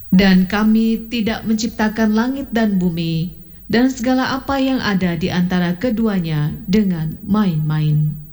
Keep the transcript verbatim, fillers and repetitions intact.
Dan kami tidak menciptakan langit dan bumi dan segala apa yang ada di antara keduanya dengan main-main.